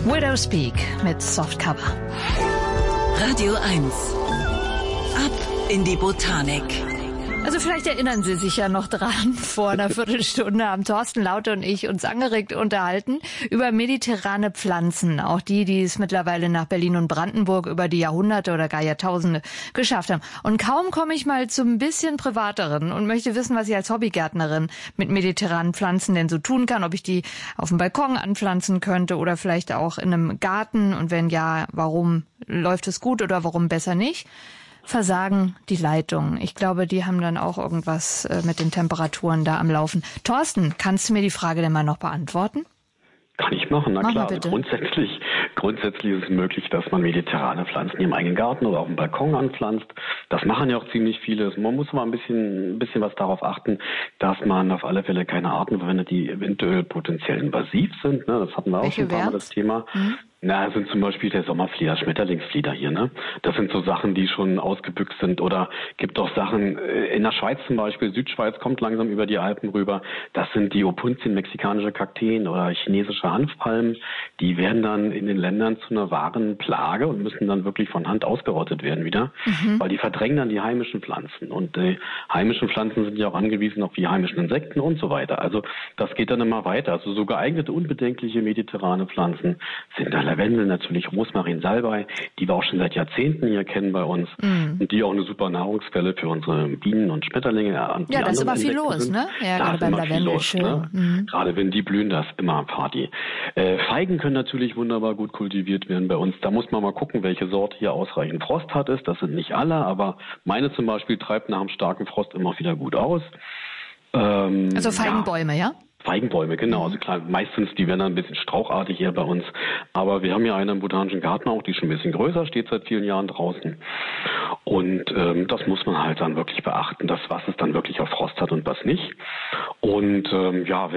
Widow's Peak mit Softcover. Radio 1. Ab in die Botanik. Also vielleicht erinnern Sie sich ja noch dran, vor einer Viertelstunde haben Thorsten Laute und ich uns angeregt unterhalten über mediterrane Pflanzen, auch die es mittlerweile nach Berlin und Brandenburg über die Jahrhunderte oder gar Jahrtausende geschafft haben. Und kaum komme ich mal zum bisschen Privateren und möchte wissen, was ich als Hobbygärtnerin mit mediterranen Pflanzen denn so tun kann, ob ich die auf dem Balkon anpflanzen könnte oder vielleicht auch in einem Garten und wenn ja, warum läuft es gut oder warum besser nicht? Versagen die Leitungen. Ich glaube, die haben dann auch irgendwas mit den Temperaturen da am Laufen. Thorsten, kannst du mir die Frage denn mal noch beantworten? Kann ich machen, na Mach klar. mal bitte. Grundsätzlich ist es möglich, dass man mediterrane Pflanzen im eigenen Garten oder auf dem Balkon anpflanzt. Das machen ja auch ziemlich viele. Man muss mal ein bisschen was darauf achten, dass man auf alle Fälle keine Arten verwendet, die eventuell potenziell invasiv sind. Ne? Das hatten wir auch schon ein paar Mal das Thema. Das sind zum Beispiel der Sommerflieder, Schmetterlingsflieder hier. Ne? Das sind so Sachen, die schon ausgebüxt sind. Oder gibt auch Sachen, in der Schweiz zum Beispiel, Südschweiz kommt langsam über die Alpen rüber. Das sind die Opuntien, mexikanische Kakteen oder chinesische Hanfpalmen. Die werden dann in den Ländern zu einer wahren Plage und müssen dann wirklich von Hand ausgerottet werden wieder. Weil die verdrängen dann die heimischen Pflanzen. Und die heimischen Pflanzen sind ja auch angewiesen auf die heimischen Insekten und so weiter. Also das geht dann immer weiter. Also so geeignete, unbedenkliche mediterrane Pflanzen sind da Lavendel, natürlich Rosmarin, Salbei, die wir auch schon seit Jahrzehnten hier kennen bei uns und die auch eine super Nahrungsquelle für unsere Bienen und Schmetterlinge. Ja, da ist immer viel los, ne? Ja, da gerade beim Lavendel schön. Ne? Gerade wenn die blühen, da ist immer Party. Feigen können natürlich wunderbar gut kultiviert werden bei uns. Da muss man mal gucken, welche Sorte hier ausreichend Frost hat. Das sind nicht alle, aber meine zum Beispiel treibt nach einem starken Frost immer wieder gut aus. Also Feigenbäume, ja? Feigenbäume, genau. Also klar, meistens, die werden dann ein bisschen strauchartig hier bei uns. Aber wir haben ja eine im Botanischen Garten auch, die ist schon ein bisschen größer, steht seit vielen Jahren draußen. Und das muss man halt dann wirklich beachten, was es dann wirklich auf Frost hat und was nicht. Und